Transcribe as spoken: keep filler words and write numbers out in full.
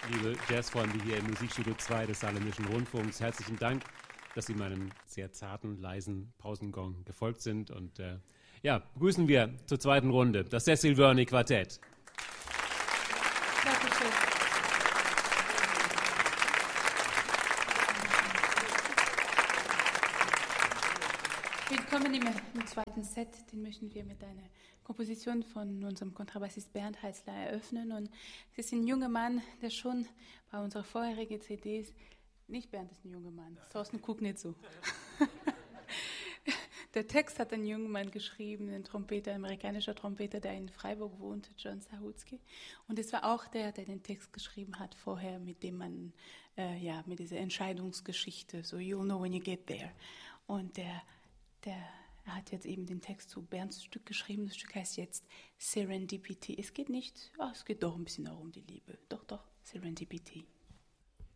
liebe Jazzfreunde hier im Musikstudio zwei des Saarländischen Rundfunks. Herzlichen Dank, dass Sie meinem sehr zarten, leisen Pausengong gefolgt sind. Und äh, ja, begrüßen wir zur zweiten Runde das Cecil Verney Quartett. Dankeschön. Willkommen im, im zweiten Set. Den möchten wir mit einer Komposition von unserem Kontrabassist Bernd Heißler eröffnen. Und es ist ein junger Mann, der schon bei unserer vorherigen C D, nicht Bernd ist ein junger Mann, Thorsten, guck nicht so. Der Text hat ein junger Mann geschrieben, ein Trompeter, ein amerikanischer Trompeter, der in Freiburg wohnt, John Sahutsky. Und es war auch der, der den Text geschrieben hat vorher, mit dem man, äh, ja, mit dieser Entscheidungsgeschichte, so you'll know when you get there. Und der, der, er hat jetzt eben den Text zu Bernds Stück geschrieben. Das Stück heißt jetzt Serendipity. Es geht nicht, oh, es geht doch ein bisschen auch um die Liebe. Doch, doch, Serendipity.